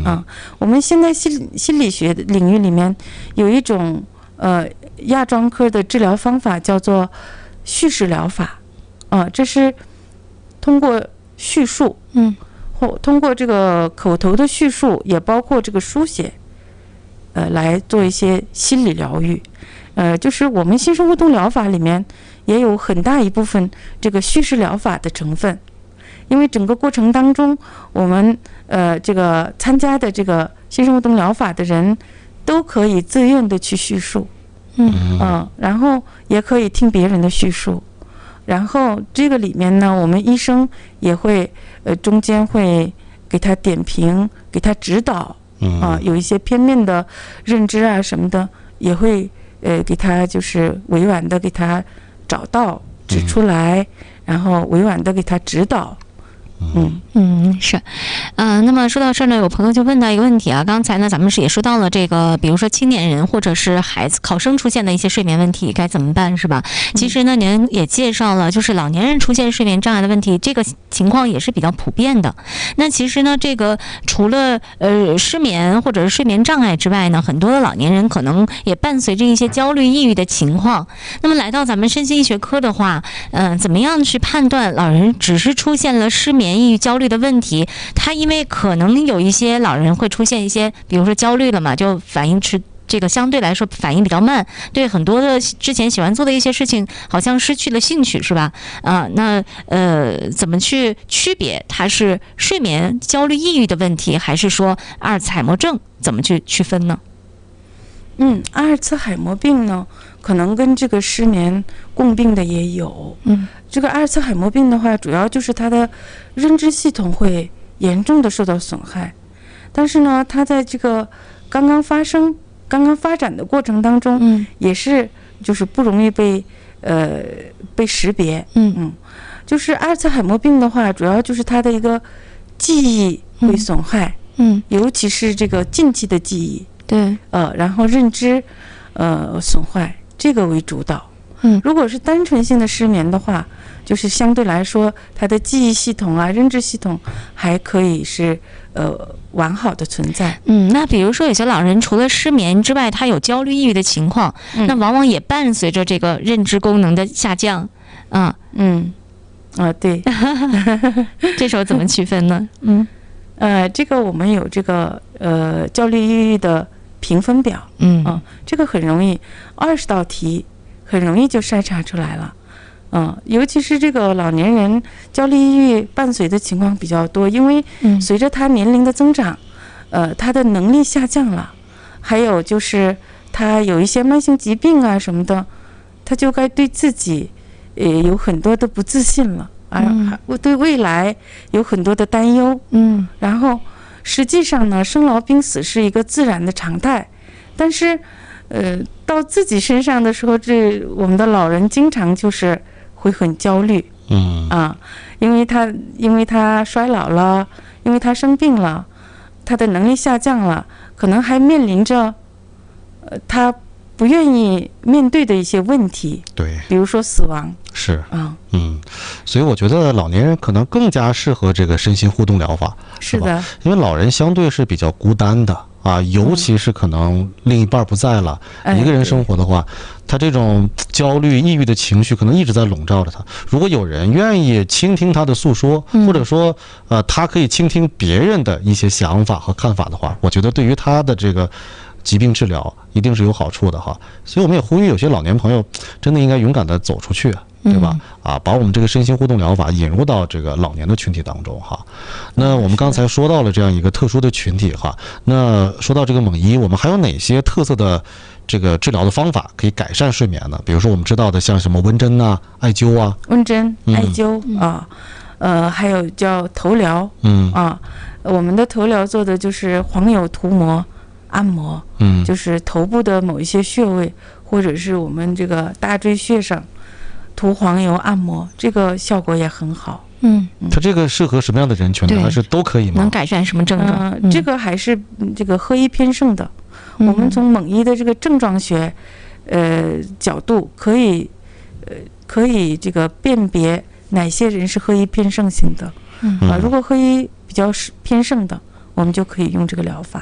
我们现在心理学领域里面有一种亚专科的治疗方法叫做叙事疗法，这是通过叙述，或通过这个口头的叙述，也包括这个书写，来做一些心理疗愈。就是我们新生互动疗法里面也有很大一部分这个叙事疗法的成分，因为整个过程当中，我们这个参加的这个新生互动疗法的人都可以自愿的去叙述，然后也可以听别人的叙述，然后这个里面呢，我们医生也会中间会给他点评，给他指导，有一些片面的认知啊什么的，也会给他就是委婉的给他找到指出来，然后委婉的给他指导。 是，那么说到这儿呢，有朋友就问到一个问题啊，刚才呢咱们也说到了这个，比如说青年人或者是孩子、考生出现的一些睡眠问题该怎么办，是吧？其实呢，您也介绍了，就是老年人出现睡眠障碍的问题，这个情况也是比较普遍的。那其实呢，这个除了失眠或者是睡眠障碍之外呢，很多的老年人可能也伴随着一些焦虑、抑郁的情况。那么来到咱们身心医学科的话，怎么样去判断老人只是出现了失眠、抑郁、焦虑的问题？他因为可能有一些老人会出现一些，比如说焦虑了嘛，就反应迟，这个相对来说反应比较慢，对很多的之前喜欢做的一些事情好像失去了兴趣，是吧？那怎么去区别它是睡眠、焦虑、抑郁的问题，还是说阿尔茨海默症？怎么去区分呢？ 阿尔茨海默病呢，可能跟这个失眠共病的也有。这个阿尔茨海默病的话，主要就是他的认知系统会严重的受到损害，但是呢，他在这个刚刚发展的过程当中，也是就是不容易被识别。就是阿尔茨海默病的话，主要就是他的一个记忆会损害，尤其是这个近期的记忆。 对， 然后认知损坏，这个为主导。如果是单纯性的失眠的话，就是相对来说它的记忆系统啊、认知系统还可以是完好的存在。 那比如说有些老人除了失眠之外，他有焦虑、抑郁的情况，那往往也伴随着这个认知功能的下降。 对。 这时候怎么区分呢？ 这个我们有这个焦虑、抑郁的评分表。这个很容易，20道题很容易就筛查出来了。尤其是这个老年人焦虑、抑郁伴随的情况比较多，因为随着他年龄的增长，他的能力下降了，还有就是他有一些慢性疾病啊什么的，他就该对自己有很多的不自信了。我对未来有很多的担忧。然后实际上呢，生老病死是一个自然的常态，但是到自己身上的时候，我们的老人经常就是会很焦虑。因为他衰老了，因为他生病了，他的能力下降了，可能还面临着他不愿意面对的一些问题。 对， 比如说死亡。 是所以我觉得老年人可能更加适合这个身心互动疗法， 是的， 因为老人相对是比较孤单的尤其是可能另一半不在了，一个人生活的话，他这种焦虑、抑郁的情绪可能一直在笼罩着他。如果有人愿意倾听他的诉说，或者说他可以倾听别人的一些想法和看法的话，我觉得对于他的这个疾病治疗一定是有好处的哈。所以我们也呼吁有些老年朋友真的应该勇敢地走出去，对吧？把我们这个身心互动疗法引入到这个老年的群体当中哈。那我们刚才说到了这样一个特殊的群体哈，那说到这个蒙医，我们还有哪些特色的这个治疗的方法可以改善睡眠呢？比如说我们知道的像什么温针啊、艾灸啊。 温针、艾灸还有叫头疗。我们的头疗做的就是黄油涂抹、按摩，就是头部的某一些穴位，或者是我们这个大椎穴上涂黄油按摩，这个效果也很好。 它这个适合什么样的人群呢？还是都可以吗？ 能改善什么症状？ 这个还是这个合一偏盛的。我们从蒙医的这个症状学角度可以这个辨别哪些人是合一偏盛型的。如果合一比较偏盛的， 我们就可以用这个疗法。